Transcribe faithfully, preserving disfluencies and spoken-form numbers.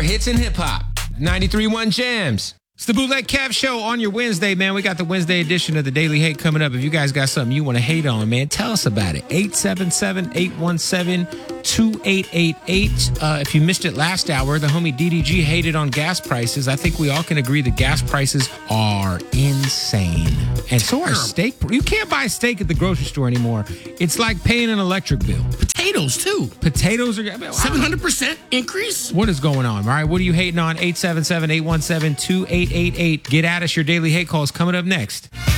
hits and hip hop. ninety-three point one Jams. It's the Bootleg Kev Show on your Wednesday, man. We got the Wednesday edition of the Daily Hate coming up. If you guys got something you want to hate on, man, tell us about it. eight seven seven, eight one seven, two eight eight eight. Uh, if you missed it last hour, the homie D D G hated on gas prices. I think we all can agree that gas prices are insane. And so are steak. You can't buy steak at the grocery store anymore. It's like paying an electric bill. Potatoes, too. Potatoes are... seven hundred percent increase? What is going on? All right, what are you hating on? eight seven seven, eight one seven, two eight eight eight. Get at us. Your daily hate calls coming up next.